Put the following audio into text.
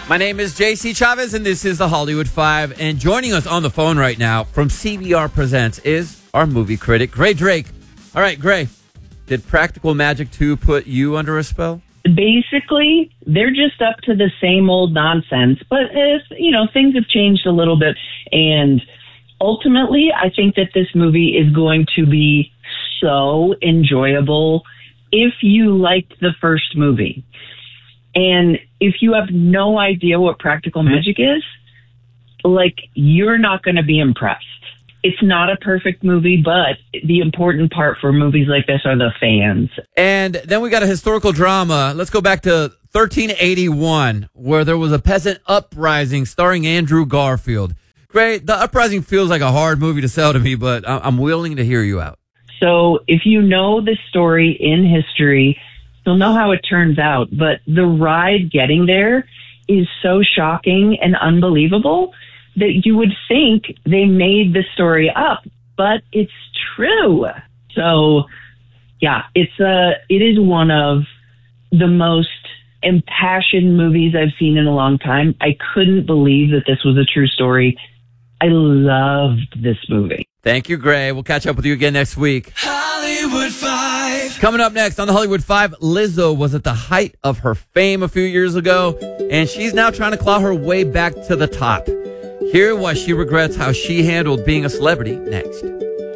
My name is JC Chavez, and this is the Hollywood Five. And joining us on the phone right now from CBR Presents is our movie critic, Gray Drake. All right, Gray, did Practical Magic 2 put you under a spell? Basically, they're just up to the same old nonsense, but things have changed a little bit. And ultimately, I think that this movie is going to be so enjoyable if you liked the first movie. And if you have no idea what Practical Magic is, you're not going to be impressed. It's not a perfect movie, but the important part for movies like this are the fans. And then we got a historical drama. Let's go back to 1381, where there was a peasant uprising starring Andrew Garfield. Great. The Uprising feels like a hard movie to sell to me, but I'm willing to hear you out. So if you know the story in history, you'll know how it turns out. But the ride getting there is so shocking and unbelievable that you would think they made the story up, but it's true. So, yeah, it is one of the most impassioned movies I've seen in a long time. I couldn't believe that this was a true story. I loved this movie. Thank you, Gray. We'll catch up with you again next week. Hollywood Five. Coming up next on the Hollywood Five, Lizzo was at the height of her fame a few years ago, and she's now trying to claw her way back to the top. Hear why she regrets how she handled being a celebrity next.